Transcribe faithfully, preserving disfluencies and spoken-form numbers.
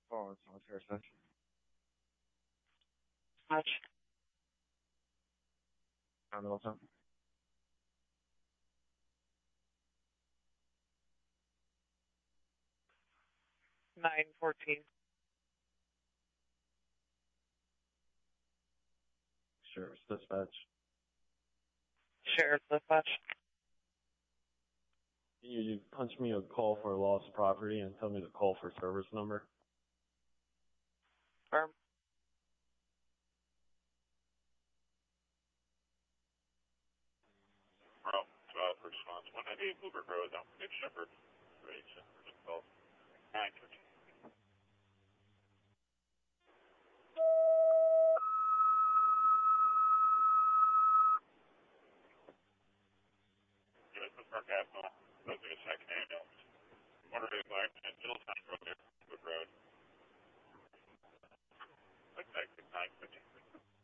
Oh, it's on Thursday. Much. I don't know. Nine fourteen. Sheriff's dispatch. Sheriff dispatch. You, you punch me a call for lost property and tell me to call for service number. Firm. Bro, uh, for response one ninety-eight Bluebird Road, down Shepherd. Great, Shepherd,